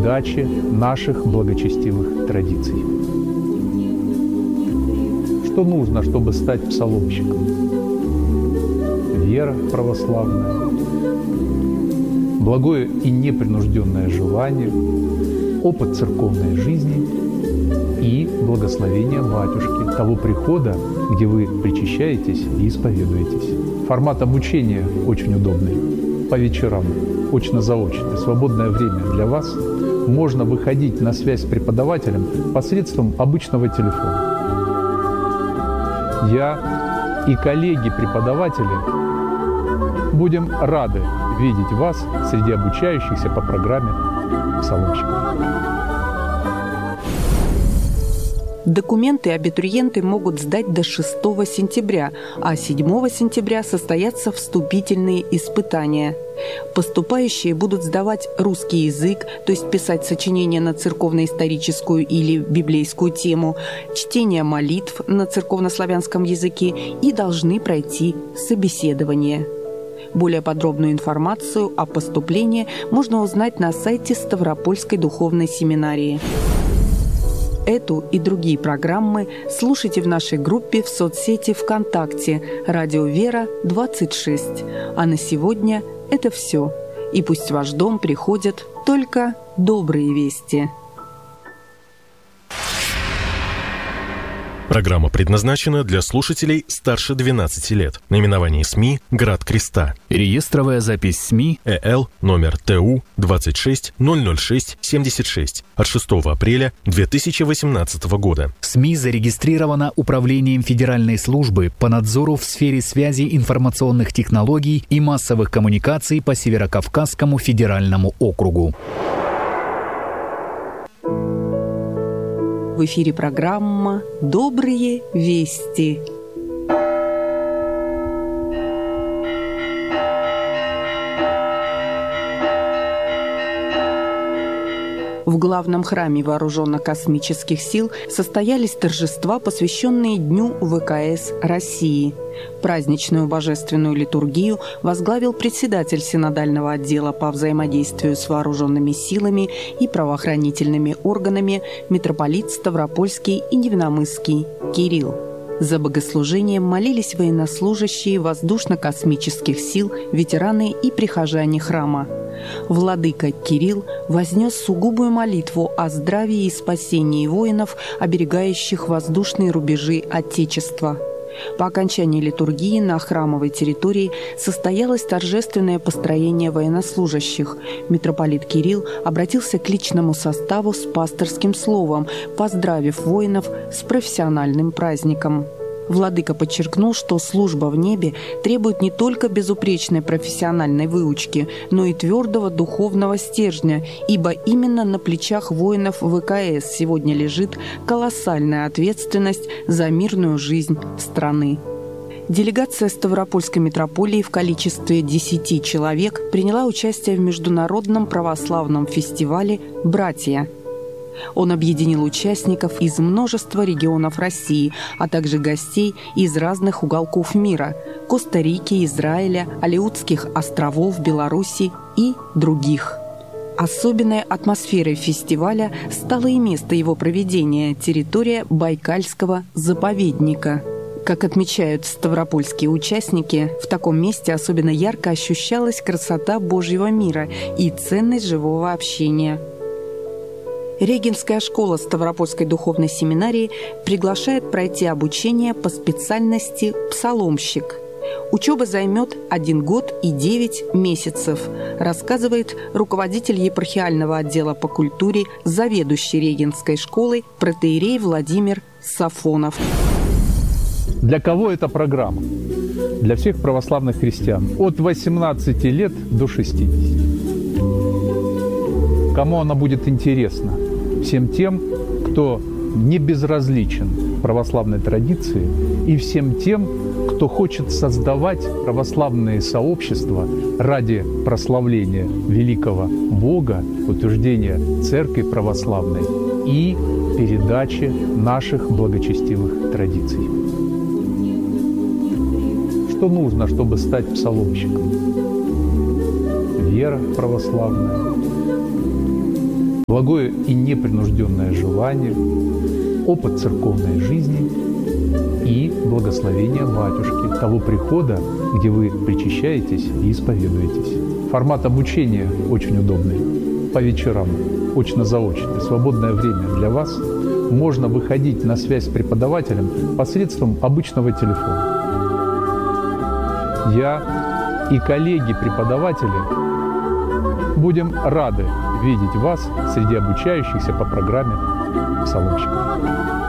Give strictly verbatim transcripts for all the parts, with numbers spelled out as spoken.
передаче наших благочестивых традиций. Что нужно, чтобы стать псаломщиком? Вера православная, благое и непринужденное желание, опыт церковной жизни и благословение батюшки, того прихода, где вы причащаетесь и исповедуетесь. Формат обучения очень удобный. По вечерам, очно-заочно, свободное время для вас, можно выходить на связь с преподавателем посредством обычного телефона. Я и коллеги-преподаватели будем рады видеть вас среди обучающихся по программе псаломщиков. Документы абитуриенты могут сдать до шестого сентября, а седьмого сентября состоятся вступительные испытания. Поступающие будут сдавать русский язык, то есть писать сочинения на церковно-историческую или библейскую тему, чтение молитв на церковнославянском языке и должны пройти собеседование. Более подробную информацию о поступлении можно узнать на сайте Ставропольской духовной семинарии. Эту и другие программы слушайте в нашей группе в соцсети ВКонтакте «Радио Вера двадцать шесть». А на сегодня это все. И пусть в ваш дом приходят только добрые вести. Программа предназначена для слушателей старше двенадцати лет. Наименование СМИ «Град Креста». Реестровая запись СМИ ЭЛ номер ТУ двадцать шесть ноль ноль шесть семьдесят шесть от шестого апреля две тысячи восемнадцатого года. СМИ зарегистрирована Управлением Федеральной службы по надзору в сфере связи информационных технологий и массовых коммуникаций по Северокавказскому федеральному округу. В эфире программа «Добрые вести». В главном храме Вооруженно-космических сил состоялись торжества, посвященные Дню ВКС России. Праздничную божественную литургию возглавил председатель синодального отдела по взаимодействию с вооруженными силами и правоохранительными органами митрополит Ставропольский и Невиномысский Кирилл. За богослужением молились военнослужащие воздушно-космических сил, ветераны и прихожане храма. Владыка Кирилл вознес сугубую молитву о здравии и спасении воинов, оберегающих воздушные рубежи Отечества. По окончании литургии на храмовой территории состоялось торжественное построение военнослужащих. Митрополит Кирилл обратился к личному составу с пасторским словом, поздравив воинов с профессиональным праздником. Владыка подчеркнул, что служба в небе требует не только безупречной профессиональной выучки, но и твердого духовного стержня, ибо именно на плечах воинов ВКС сегодня лежит колоссальная ответственность за мирную жизнь страны. Делегация Ставропольской митрополии в количестве десяти человек приняла участие в международном православном фестивале «Братья». Он объединил участников из множества регионов России, а также гостей из разных уголков мира – Коста-Рики, Израиля, Алеутских островов, Беларуси и других. Особенной атмосферой фестиваля стало и место его проведения – территория Байкальского заповедника. Как отмечают ставропольские участники, в таком месте особенно ярко ощущалась красота Божьего мира и ценность живого общения. Регенская школа Ставропольской духовной семинарии приглашает пройти обучение по специальности «Псаломщик». Учеба займет один год и девять месяцев, рассказывает руководитель епархиального отдела по культуре, заведующий Регенской школой протоиерей Владимир Сафонов. Для кого эта программа? Для всех православных христиан от восемнадцати лет до шестидесяти. Кому она будет интересна? Всем тем, кто не безразличен православной традиции, и всем тем, кто хочет создавать православные сообщества ради прославления великого Бога, утверждения Церкви Православной и передачи наших благочестивых традиций. Что нужно, чтобы стать псаломщиком? Вера православная, Благое и непринужденное желание, опыт церковной жизни и благословение батюшки, того прихода, где вы причащаетесь и исповедуетесь. Формат обучения очень удобный. По вечерам, очно-заочно, свободное время для вас. Можно выходить на связь с преподавателем посредством обычного телефона. Я и коллеги-преподаватели будем рады видеть вас среди обучающихся по программе псаломщиков.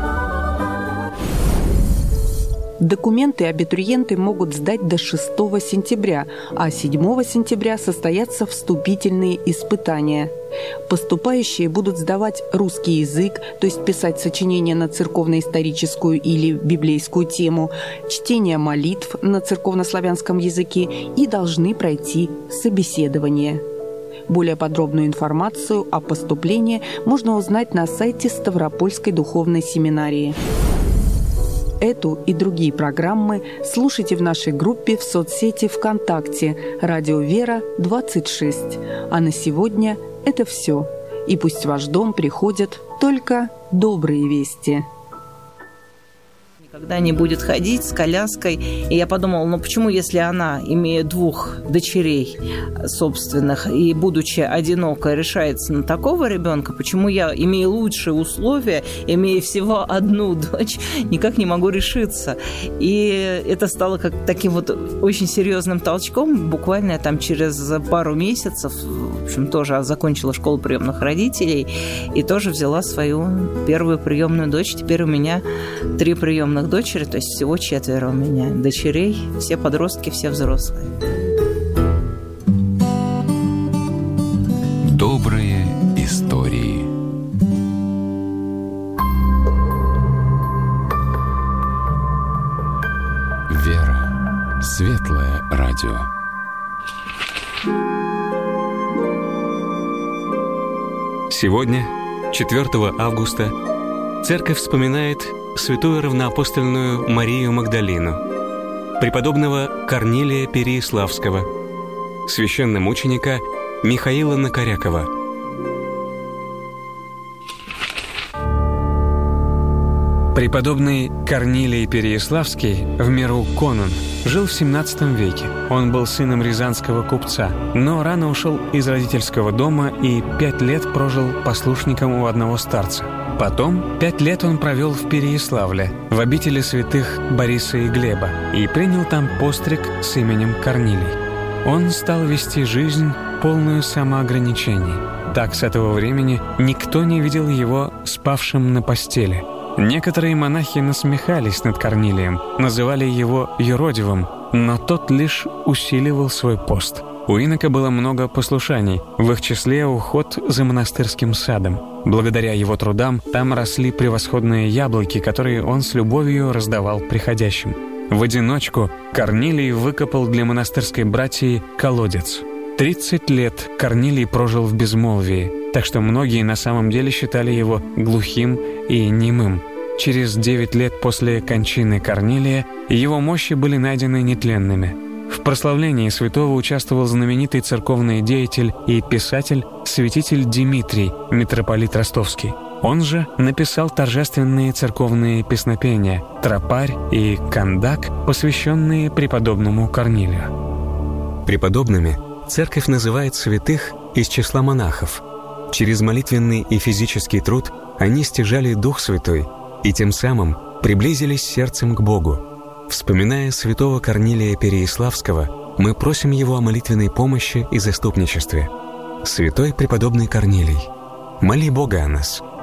Документы абитуриенты могут сдать до шестого сентября, а седьмого сентября состоятся вступительные испытания. Поступающие будут сдавать русский язык, то есть писать сочинения на церковно-историческую или библейскую тему, чтение молитв на церковнославянском языке и должны пройти собеседование. Более подробную информацию о поступлении можно узнать на сайте Ставропольской духовной семинарии. Эту и другие программы слушайте в нашей группе в соцсети ВКонтакте «Радио Вера двадцать шесть». А на сегодня это все. И пусть в ваш дом приходят только добрые вести. Никогда не будет ходить с коляской. И я подумала, ну почему, если она, имея двух дочерей собственных и будучи одинокой, решается на такого ребенка, почему я, имея лучшие условия, имея всего одну дочь, никак не могу решиться. И это стало как таким вот очень серьезным толчком. Буквально я там через пару месяцев, в общем, тоже закончила школу приемных родителей и тоже взяла свою первую приемную дочь. Теперь у меня три приемных дочери, то есть всего четверо у меня дочерей, все подростки, все взрослые. Добрые истории. Вера. Светлое радио. Сегодня, четвёртого августа, Церковь вспоминает святую равноапостольную Марию Магдалину, преподобного Корнилия Переяславского, священномученика Михаила Накорякова. Преподобный Корнилий Переяславский, в миру конун, жил в семнадцатом веке. Он был сыном рязанского купца, но рано ушел из родительского дома и пять лет прожил послушником у одного старца. Потом пять лет он провел в Переяславле, в обители святых Бориса и Глеба, и принял там постриг с именем Корнилий. Он стал вести жизнь, полную самоограничений. Так с этого времени никто не видел его спавшим на постели. Некоторые монахи насмехались над Корнилием, называли его юродивым, но тот лишь усиливал свой пост. У инока было много послушаний, в их числе уход за монастырским садом. Благодаря его трудам там росли превосходные яблоки, которые он с любовью раздавал приходящим. В одиночку Корнилий выкопал для монастырской братьи колодец. Тридцать лет Корнилий прожил в безмолвии, так что многие на самом деле считали его глухим и немым. Через девять лет после кончины Корнилия его мощи были найдены нетленными. В прославлении святого участвовал знаменитый церковный деятель и писатель, святитель Дмитрий, митрополит Ростовский. Он же написал торжественные церковные песнопения «Тропарь» и «Кандак», посвященные преподобному Корнилию. Преподобными церковь называет святых из числа монахов. Через молитвенный и физический труд они стяжали Дух Святой и тем самым приблизились сердцем к Богу. Вспоминая святого Корнилия Переяславского, мы просим его о молитвенной помощи и заступничестве. Святой преподобный Корнилий, моли Бога о нас.